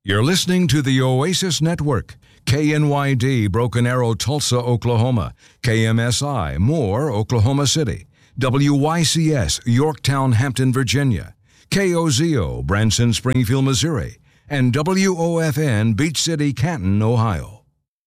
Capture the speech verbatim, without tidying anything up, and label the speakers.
Speaker 1: You're listening to the Oasis Network, K N Y D, Broken Arrow, Tulsa, Oklahoma, K M S I, Moore, Oklahoma City, W Y C S, Yorktown, Hampton, Virginia, K O Z O, Branson, Springfield, Missouri, and W O F N, Beach City, Canton, Ohio.